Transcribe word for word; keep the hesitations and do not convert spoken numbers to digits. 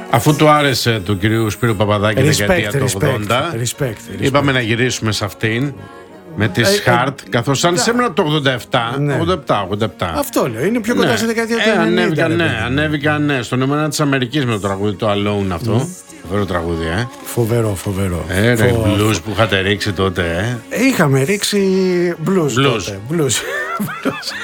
Αφού του άρεσε του κυρίου Σπύρου Παπαδάκη η δεκαετία του ογδόντα, respect, respect. είπαμε να γυρίσουμε σε αυτήν με τη Ε, Χαρτ, ε, καθώς σαν τα- σήμερα το ογδόντα επτά, Ναι. ογδόντα επτά, ογδόντα επτά. Αυτό λέω, είναι πιο κοντά Ναι. στη δεκαετία του Ε, ενενήντα. ανέβηκαν, ρε ναι, παιδί. ανέβηκαν, ναι, στον Ηνωμένα της Αμερικής με το τραγούδι το Alone αυτό. Φοβερό τραγούδι, ε. Φοβερό, φοβερό. Ε, ρε, Φο- blues που είχατε ρίξει τότε, ε. Είχαμε ρίξει blues, Blues. τότε. Blues.